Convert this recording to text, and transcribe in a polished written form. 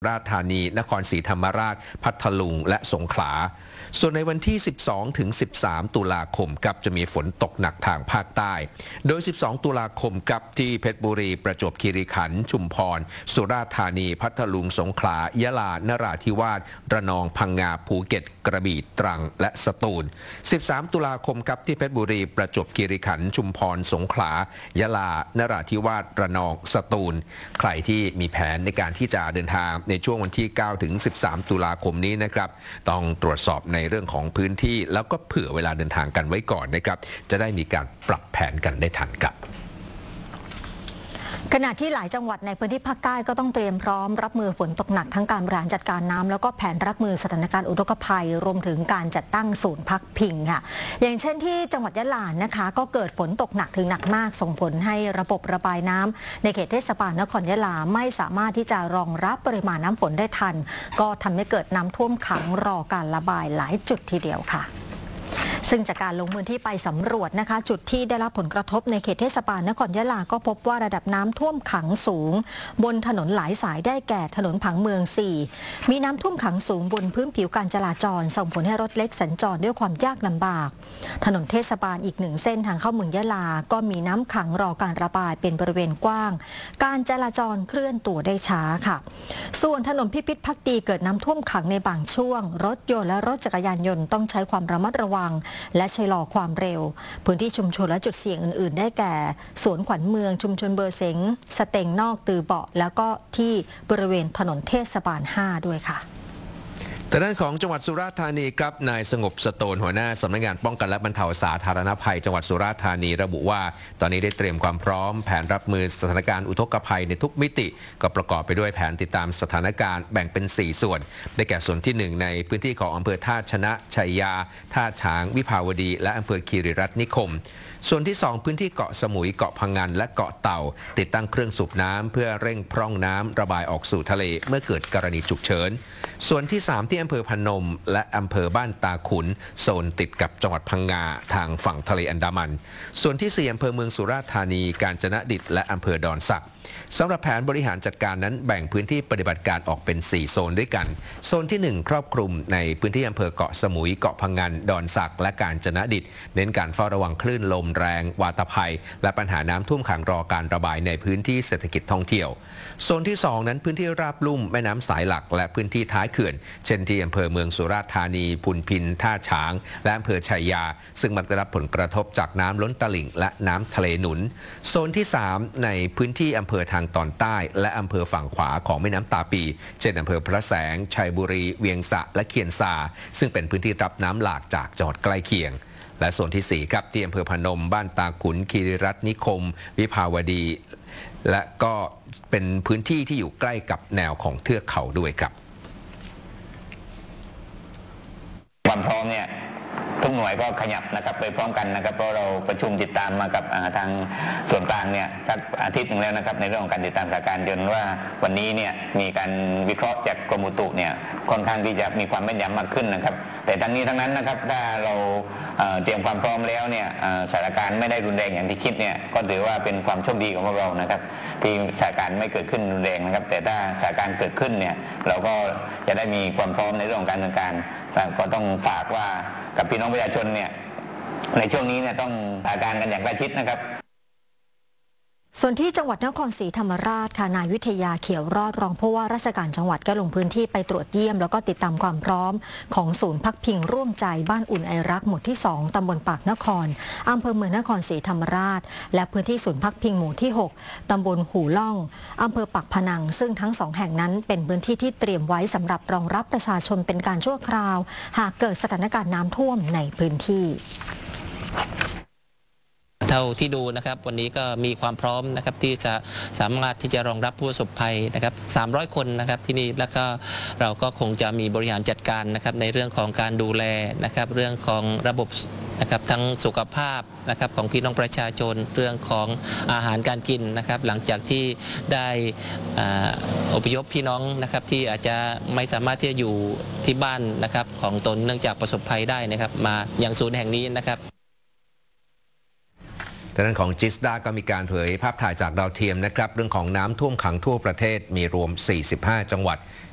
ราชธานีนครศรีธรรมราชพัทลุงและสงขลาส่วนในวันที่ 12 ถึง 13 ตุลาคมครับจะมีฝนตกหนักทางภาคใต้โดย 12 ตุลาคมครับที่เพชรบุรีประจวบคีรีขันธ์ชุมพรสุราษฎร์ธานีพัทลุงสงขลายะลานราธิวาสระนองพังงาภูเก็ตกระบี่ตรังและสตูล 13 ตุลาคมครับที่เพชรบุรีประจวบคีรีขันธ์ชุมพรสงขลายะลานราธิวาสระนองสตูลใครที่มีแผนในการที่จะเดินทางในช่วงวันที่ 9 ถึง 13 ตุลาคมนี้นะครับต้องตรวจสอบในเรื่องของพื้นที่แล้วก็เผื่อเวลาเดินทางกันไว้ก่อนนะครับจะได้มีการปรับแผนกันได้ทันครับขณะที่หลายจังหวัดในพื้นที่ภาคใต้ก็ต้องเตรียมพร้อมรับมือฝนตกหนักทั้งการบริหารจัดการน้ำแล้วก็แผนรับมือสถานการณ์อุทกภัยรวมถึงการจัดตั้งศูนย์พักพิงค่ะอย่างเช่นที่จังหวัดยะลานะคะก็เกิดฝนตกหนักถึงหนักมากส่งผลให้ระบบระบายน้ำในเขตเทศบาลนครยะลาไม่สามารถที่จะรองรับปริมาณน้ำฝนได้ทันก็ทำให้เกิดน้ำท่วมขังรอการระบายหลายจุดทีเดียวค่ะซึ่งจากการลงพื้นที่ไปสำรวจนะคะจุดที่ได้รับผลกระทบในเขตเทศบาลนครยะลาก็พบว่าระดับน้ำท่วมขังสูงบนถนนหลายสายได้แก่ถนนผังเมือง 4มีน้ำท่วมขังสูงบนพื้นผิวการจราจรส่งผลให้รถเล็กสัญจรด้วยความยากลำบากถนนเทศบาลอีก1เส้นทางเข้าเมืองยะลาก็มีน้ำขังรอการระบายเป็นบริเวณกว้างการจราจรเคลื่อนตัวได้ช้าค่ะส่วนถนนพิพิธภักดีเกิดน้ำท่วมขังในบางช่วงรถยนต์และรถจักรยานยนต์ต้องใช้ความระมัดระวังและชะลอความเร็วพื้นที่ชุมชนและจุดเสี่ยงอื่นๆได้แก่สวนขวัญเมืองชุมชนเบอร์เสงสเต็งนอกตือเบาะแล้วก็ที่บริเวณถนนเทศบาล 5ด้วยค่ะแต่ด้านของจังหวัดสุราษฎร์ธานีครับนายสงบสโตนหัวหน้าสำนักงานป้องกันและบรรเทาสาธารณภัยจังหวัดสุราษฎร์ธานีระบุว่าตอนนี้ได้เตรียมความพร้อมแผนรับมือสถานการณ์อุทกภัยในทุกมิติก็ประกอบไปด้วยแผนติดตามสถานการณ์แบ่งเป็น4ส่วนได้แก่ส่วนที่1ในพื้นที่ของอำเภอท่าชนะชัยยาท่าช้างวิภาวดีและอำเภอคีรีรัตน์นิคมส่วนที่2พื้นที่เกาะสมุยเกาะพังงานและเกาะเต่าติดตั้งเครื่องสูบน้ำเพื่อเร่งพร่องน้ำระบายออกสู่ทะเลเมื่อเกิดกรณีฉุกเฉินส่วนที่3ที่อำเภอพนมและอำเภอบ้านตาขุนโซนติดกับจังหวัดพังงาทางฝั่งทะเลอันดามันส่วนที่4อำเภอเมืองสุราษฎร์ธานีกาญจนดิตและอำเภอดอนสักสำหรับแผนบริหารจัดการนั้นแบ่งพื้นที่ปฏิบัติการออกเป็น4โซนด้วยกันโซนที่1ครอบคลุมในพื้นที่อำเภอเกาะสมุยเกาะพังงานดอนสักและกาญจนดิตเน้นการเฝ้าระวังคลื่นลมแรงวาตภัยและปัญหาน้ำท่วมขังรอการระบายในพื้นที่เศรษฐกิจท่องเที่ยวโซนที่2นั้นพื้นที่ราบลุ่มแม่น้ำสายหลักและพื้นที่ท้ายเขื่อนเช่นที่อำเภอเมืองสุราษฎร์ธานีพุนพินท่าช้างและอำเภอชัยยาซึ่งมักได้รับผลกระทบจากน้ำล้นตลิ่งและน้ำทะเลหนุนโซนที่3ในพื้นที่อำเภอทางตอนใต้และอำเภอฝั่งขวาของแม่น้ำตาปีเช่นอำเภอพระแสงชัยบุรีเวียงสะและเคียนซาซึ่งเป็นพื้นที่รับน้ำหลากจากจังหวัดใกล้เคียงและโซนที่4ครับที่อำเภอพนมบ้านตาขุนคีรีรัตน์นิคมวิภาวดีและก็เป็นพื้นที่ที่อยู่ใกล้กับแนวของเทือกเขาด้วยครับความพร้อมเนี่ยทุกหน่วยก็ขยับนะครับไปพร้อมกันนะครับเพราะเราประชุมติดตามมากับทางส่วนกลางเนี่ยสักอาทิตย์หนึ่งแล้วนะครับในเรื่องของการติดตามสถานการณ์จนว่าวันนี้เนี่ยมีการวิเคราะห์จากกรมอุตุเนี่ยค่อนข้างที่จะมีความแม่นยำมากขึ้นนะครับแต่ทั้งนี้ทั้งนั้นนะครับถ้าเราเตรียมความพร้อมแล้วเนี่ยสถานการณ์ไม่ได้รุนแรงอย่างที่คิดเนี่ยก็ถือว่าเป็นความโชคดีของพวกเรานะครับที่สถานการณ์ไม่เกิดขึ้นรุนแรงนะครับแต่ถ้าสถานการณ์เกิดขึ้นเนี่ยเราก็จะได้มีความพร้อมในเรื่องของการดำเนินการก็ต้องฝากว่ากับพี่น้องประชาชนเนี่ยในช่วงนี้เนี่ยต้องสถานการณ์กันอย่างใกล้ชิดนะครับส่วนที่จังหวัดนครศรีธรรมราชค่ะนายวิทยาเขียวรอดรองผู้ว่าราชการจังหวัดก็ลงพื้นที่ไปตรวจเยี่ยมแล้วก็ติดตามความพร้อมของศูนย์พักพิงร่วมใจบ้านอุ่นไอรักหมู่ที่2ตำบลปากนครอำเภอเมืองนครศรีธรรมราชและพื้นที่ศูนย์พักพิงหมู่ที่6ตำบลหูล่องอำเภอปากพนังซึ่งทั้ง2แห่งนั้นเป็นพื้นที่ที่เตรียมไว้สำหรับรองรับประชาชนเป็นการชั่วคราวหากเกิดสถานการณ์น้ำท่วมในพื้นที่เท่าที่ดูนะครับวันนี้ก็มีความพร้อมนะครับที่จะสามารถที่จะรองรับผู้ประสบภัยนะครับ300 คนนะครับที่นี่แล้วก็เราก็คงจะมีบริหารจัดการนะครับในเรื่องของการดูแลนะครับเรื่องของระบบนะครับทั้งสุขภาพนะครับของพี่น้องประชาชนเรื่องของอาหารการกินนะครับหลังจากที่ได้อพยพพี่น้องนะครับที่อาจจะไม่สามารถที่จะอยู่ที่บ้านนะครับของตนเนื่องจากประสบภัยได้นะครับมาอย่างศูนย์แห่งนี้นะครับทางด้านของจิสดาก็มีการเผยภาพถ่ายจากดาวเทียมนะครับเรื่องของน้ำท่วมขังทั่วประเทศมีรวม45 จังหวัด